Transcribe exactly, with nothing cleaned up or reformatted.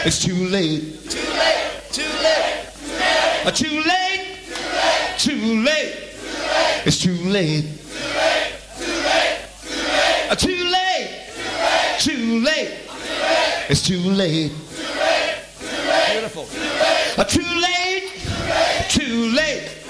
It's too late. Too late. Too late. Uh, too late. Too late. It's too late. Uh, too late. Too late. It's too late. Beautiful. Uh, too late. Too late.